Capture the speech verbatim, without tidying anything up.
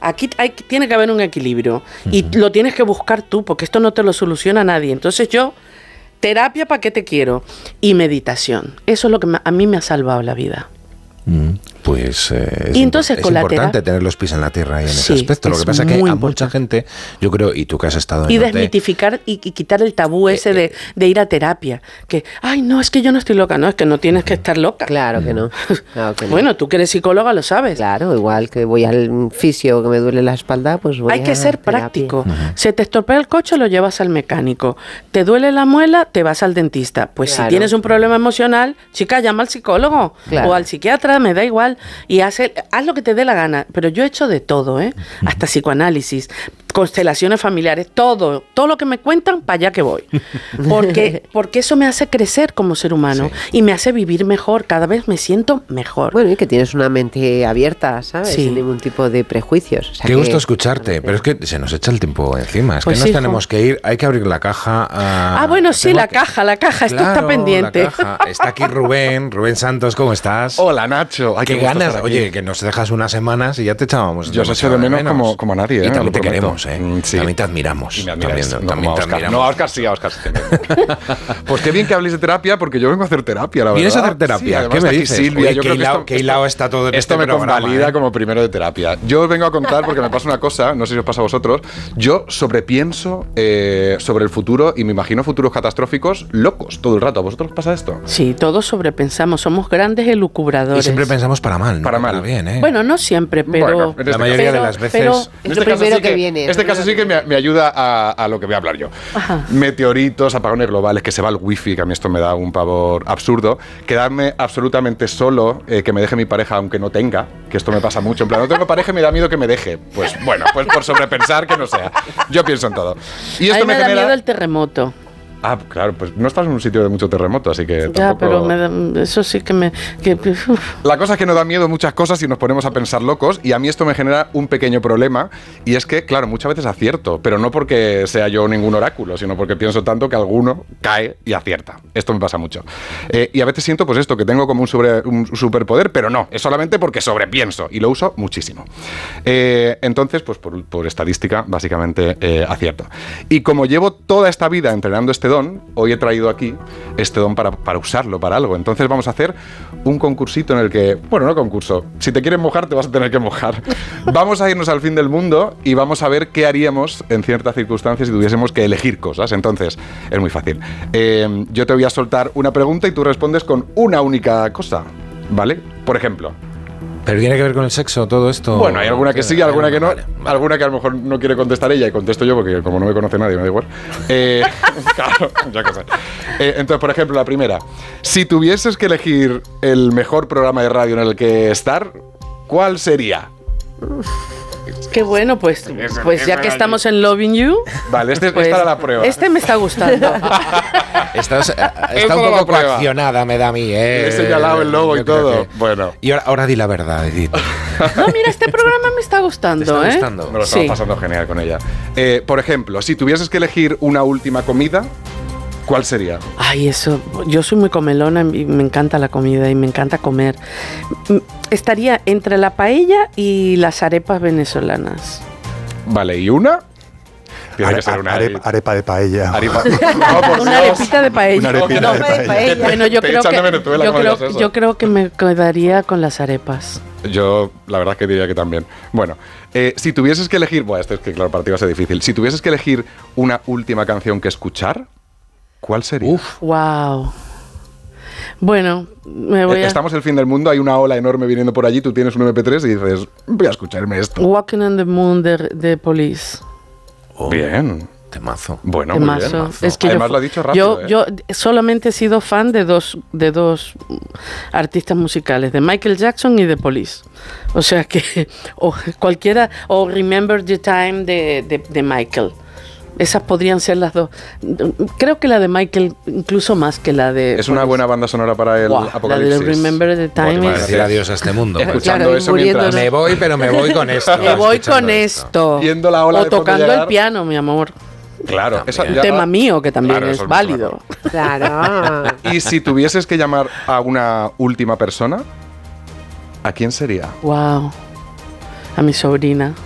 aquí hay, tiene que haber un equilibrio uh-huh. y lo tienes que buscar tú, porque esto no te lo soluciona nadie. Entonces yo, terapia, ¿para qué te quiero? Y meditación. Eso es lo que me, a mí me ha salvado la vida. Mm, pues eh, es, y entonces, es con importante la terapia, tener los pies en la tierra y en sí, ese aspecto. Lo que pasa es que a importante. mucha gente, yo creo, y tú que has estado en y el norte, desmitificar y, y quitar el tabú ese eh, de, de ir a terapia. Que, ay, no, es que yo no estoy loca. No, es que no tienes que estar loca. Claro que no. Claro que no. Bueno, tú que eres psicóloga lo sabes. Claro, igual que voy al fisio que me duele la espalda, pues voy Hay que a ser terapia. práctico. Uh-huh. Se te estropea el coche, lo llevas al mecánico. Te duele la muela, te vas al dentista. Pues claro. si tienes un problema emocional, chica, llama al psicólogo claro. o al psiquiatra, me da igual. Y haz, el, haz lo que te dé la gana. Pero yo he hecho de todo, ¿eh? Uh-huh. Hasta psicoanálisis, constelaciones familiares, todo. Todo lo que me cuentan, para allá que voy. Porque, porque eso me hace crecer como ser humano sí. y me hace vivir mejor. Cada vez me siento mejor. Bueno, y que tienes una mente abierta, ¿sabes? Sí. Sin ningún tipo de prejuicios. O sea Qué que, gusto escucharte, pero es que se nos echa el tiempo encima. Es pues que nos hijo. tenemos que ir, hay que abrir la caja. A... Ah, bueno, sí, la que... caja, la caja, esto claro, está pendiente. La caja. Está aquí Rubén, Rubén Santos, ¿cómo estás? Hola, Nacho. Ay, qué, qué ganas. Oye, que nos dejas unas semanas y ya te echábamos. Yo os echo de menos, menos. Como, como a nadie. Y ¿eh? también te queremos, ¿eh? Mm, sí. También te admiramos. Y me admiráis. También, no, también te Oscar. admiramos. No, a Oscar sí, a Oscar sí. Pues qué bien que habléis de terapia, porque yo vengo a hacer terapia, la verdad. ¿Vienes a hacer terapia? Sí, ¿Qué me dices? Silvia, Oye, yo qué, creo hilado, que qué hilado está todo en esto este me programa, convalida ¿eh? como primero de terapia. Yo os vengo a contar, porque me pasa una cosa, no sé si os pasa a vosotros, yo sobrepienso eh, sobre el futuro y me imagino futuros catastróficos locos todo el rato. ¿A vosotros os pasa esto? Sí, todos sobrepensamos, somos grandes elucubradores. Y siempre pensamos para mal, ¿no? Para mal. Para bien, ¿eh? Bueno, no siempre, pero... Bueno, la este mayoría pero, de las veces... Pero, en este caso, sí que, viene, este caso sí que me, me ayuda a, a lo que voy a hablar yo. Ajá. Meteoritos, apagones globales, que se va el wifi, que a mí esto me da un pavor absurdo. Quedarme absolutamente solo, eh, que me deje mi pareja aunque no tenga, que esto me pasa mucho. En plan, no tengo pareja y me da miedo que me deje. Pues bueno, pues por sobrepensar que no sea. Yo pienso en todo. Y esto a mí me, me da genera... miedo el terremoto. Ah, claro, pues no estás en un sitio de mucho terremoto, así que ya, tampoco... pero me da, eso sí que me... Que, la cosa es que nos da miedo muchas cosas y nos ponemos a pensar locos, y a mí esto me genera un pequeño problema, y es que, claro, muchas veces acierto, pero no porque sea yo ningún oráculo, sino porque pienso tanto que alguno cae y acierta. Esto me pasa mucho. Eh, y a veces siento, pues esto, que tengo como un, sobre, un superpoder, pero no, es solamente porque sobrepienso, y lo uso muchísimo. Eh, entonces, pues por, por estadística, básicamente eh, acierto. Y como llevo toda esta vida entrenando este don, hoy he traído aquí este don para, para usarlo para algo. Entonces vamos a hacer un concursito en el que, bueno, no concurso, si te quieres mojar te vas a tener que mojar. Vamos a irnos al fin del mundo y vamos a ver qué haríamos en ciertas circunstancias si tuviésemos que elegir cosas. Entonces, es muy fácil. Eh, yo te voy a soltar una pregunta y tú respondes con una única cosa, ¿vale? Por ejemplo... ¿Pero tiene que ver con el sexo todo esto? Bueno, hay alguna que sí, alguna que no. Vale, vale. Alguna que a lo mejor no quiere contestar ella y contesto yo porque como no me conoce nadie, me da igual. Eh, claro, ya que sé. Eh, entonces, por ejemplo, la primera. Si tuvieses que elegir el mejor programa de radio en el que estar, ¿cuál sería? Qué bueno, pues, pues ya que estamos en Loving You... Vale, este pues, es para la prueba. Este me está gustando. Estás, está un poco coaccionada, me da a mí, ¿eh? Le he señalado el logo y todo. Que... Bueno. Y ahora, ahora di la verdad, Edith. No, mira, este programa me está gustando, ¿Te está ¿eh? gustando? Me lo estamos sí. pasando genial con ella. Eh, por ejemplo, si tuvieses que elegir una última comida, ¿cuál sería? Ay, eso, yo soy muy comelona y me encanta la comida y me encanta comer. Estaría entre la paella y las arepas venezolanas. Vale, ¿y una? Tiene Are, que ser una arepa, arepa de paella. Arepa. No, una arepita de paella. Una arepita no, de paella. paella. Bueno, yo creo, que, Venezuela, yo, no creo, eso. yo creo que me quedaría con las arepas. Yo, la verdad es que diría que también. Bueno, eh, si tuvieses que elegir... Bueno, esto es que claro, para ti va a ser difícil. Si tuvieses que elegir una última canción que escuchar, ¿cuál sería? Uf. Wow. Bueno, me voy a... Estamos el fin del mundo, hay una ola enorme viniendo por allí, tú tienes un eme pe tres y dices, voy a escucharme esto. Walking on the Moon de, de Police. Oh, bien. Temazo. Bueno, Temazo. muy bien. Es que Además yo, lo ha dicho rápido. Yo, ¿eh? yo solamente he sido fan de dos, de dos artistas musicales, de Michael Jackson y de Police. O sea que, o cualquiera, o Remember the Time de, de, de Michael. Esas podrían ser las dos. Creo que la de Michael incluso más que la de... Es una buena banda sonora para el wow, La apocalipsis. de Remember the Time bueno, es... decir adiós a este mundo. Escuchando claro, eso mientras... Me voy, pero me voy con esto. Me voy con esto. esto. Viendo la ola o de fondo tocando llegar. el piano, mi amor. Claro. Esa, ya, un tema mío que también claro, es válido. Claro. Y si tuvieses que llamar a una última persona, ¿a quién sería? Wow. A mi sobrina.